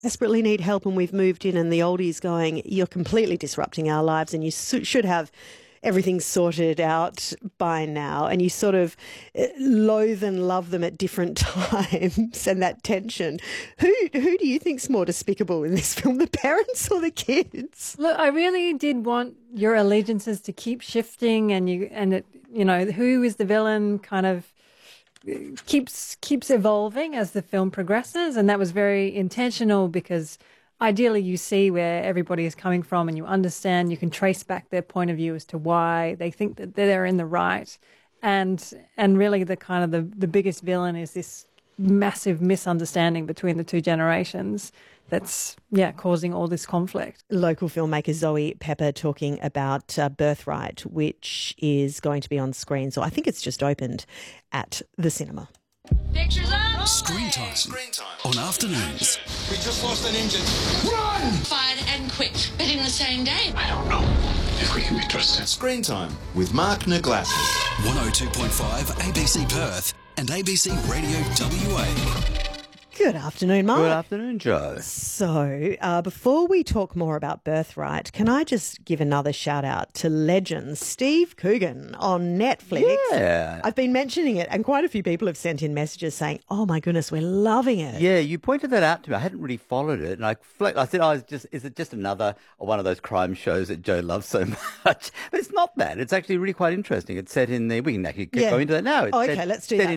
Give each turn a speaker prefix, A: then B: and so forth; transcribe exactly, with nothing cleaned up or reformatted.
A: desperately need help and we've moved in, and the oldie's going, you're completely disrupting our lives and you su- should have everything sorted out by now, and you sort of loathe and love them at different times and that tension. Who who do you think's more despicable in this film, the parents or the kids?
B: Look, I really did want your allegiances to keep shifting, and you and it, you know, who is the villain kind of keeps keeps evolving as the film progresses, and that was very intentional because ideally you see where everybody is coming from and you understand, you can trace back their point of view as to why they think that they're in the right. And and really the kind of the, the biggest villain is this massive misunderstanding between the two generations that's, yeah, causing all this conflict.
A: Local filmmaker Zoe Pepper talking about uh, Birthright, which is going to be on screen. So I think it's just opened at the cinema.
C: Pictures up!
D: Screen time. Screen time. On afternoons.
E: We just lost an engine. Run!
C: Fired and quick, but in the same day.
E: I don't know if we can be trusted. Screen time with Mark Naglassis.
D: one oh two point five A B C Perth and A B C Radio W A.
A: Good afternoon, Mark.
F: Good afternoon, Joe.
A: So, uh, before we talk more about Birthright, can I just give another shout out to legend Steve Coogan on Netflix?
F: Yeah.
A: I've been mentioning it, and quite a few people have sent in messages saying, "Oh my goodness, we're loving it."
F: Yeah, you pointed that out to me. I hadn't really followed it, and I flicked, I said, "I was just is it just another one of those crime shows that Joe loves so much?" But it's not that. It's actually really quite interesting. It's set in the. We can actually get,
A: Yeah.
F: go into that now. It's
A: Oh, okay,
F: set,
A: let's do
F: set
A: that.